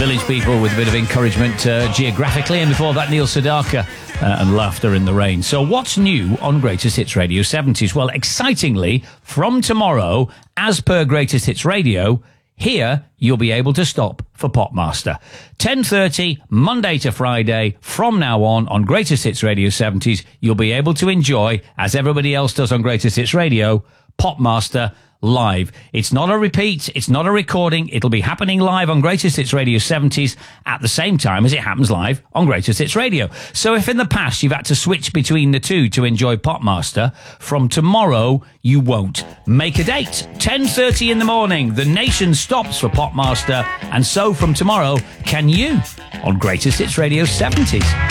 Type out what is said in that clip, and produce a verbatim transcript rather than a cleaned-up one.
Village People with a bit of encouragement uh, geographically, and before that Neil Sedaka uh, and Laughter in the Rain. So what's new on Greatest Hits Radio seventies? Well, excitingly, from tomorrow, as per Greatest Hits Radio, here you'll be able to stop for Popmaster. ten thirty, Monday to Friday, from now on, on Greatest Hits Radio seventies, you'll be able to enjoy, as everybody else does on Greatest Hits Radio, Popmaster live. It's not a repeat, it's not a recording, it'll be happening live on Greatest Hits Radio seventies at the same time as it happens live on Greatest Hits Radio. So if in the past you've had to switch between the two to enjoy Popmaster, from tomorrow you won't. Make a date, ten thirty in the morning, the nation stops for Popmaster, and so from tomorrow can you on Greatest Hits Radio seventies.